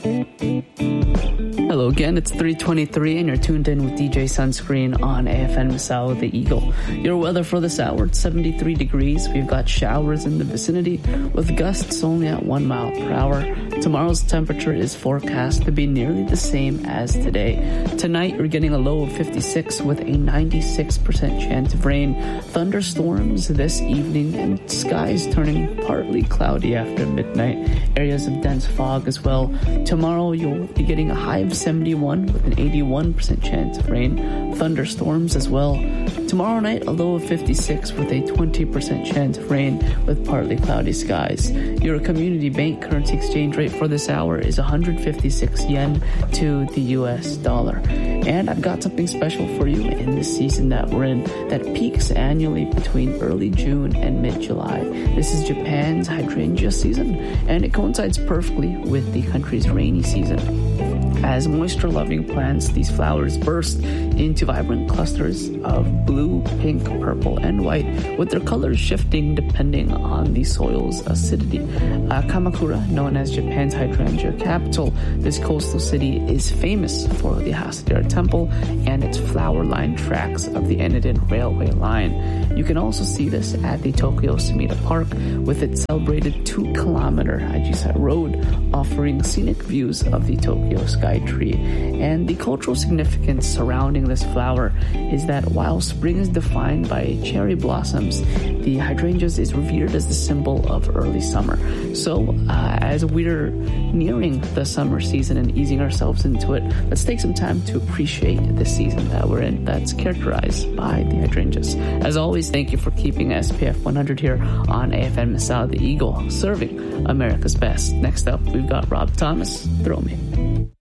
Hello again, it's 3:23 and you're tuned in with DJ Sunscreen on AFN Masao the Eagle. Your weather for this hour, it's 73 degrees. We've got showers in the vicinity with gusts only at 1 mile per hour. Tomorrow's temperature is forecast to be nearly the same as today. Tonight, we're getting a low of 56 with a 96% chance of rain. Thunderstorms this evening and skies turning partly cloudy after midnight. Areas of dense fog as well. Tomorrow, you'll be getting a high of 71 with an 81% chance of rain. Thunderstorms as well. Tomorrow night, a low of 56 with a 20% chance of rain with partly cloudy skies. Your community bank currency exchange rate for this hour is 156 yen to the US dollar. And I've got something special for you in this season that we're in that peaks annually between early June and mid-July. This is Japan's hydrangea season, and it coincides perfectly with the country's rainy season. As moisture-loving plants, these flowers burst into vibrant clusters of blue, pink, purple, and white, with their colors shifting depending on the soil's acidity. Kamakura, known as Japan's hydrangea capital, this coastal city is famous for the Hasadera Temple and its flower-lined tracks of the Eniden Railway line. You can also see this at the Tokyo Sumida Park with its celebrated 2-kilometer Ajisa Road, offering scenic views of the Tokyo Sky Tree. And the cultural significance surrounding this flower is that while spring is defined by cherry blossoms, the hydrangeas is revered as the symbol of early summer. So as we're nearing the summer season and easing ourselves into it, let's take some time to appreciate the season that we're in that's characterized by the hydrangeas. As always, thank you for keeping SPF 100 here on AFN Masao the Eagle, serving America's best. Next up, we've got Rob Thomas, Throw Me.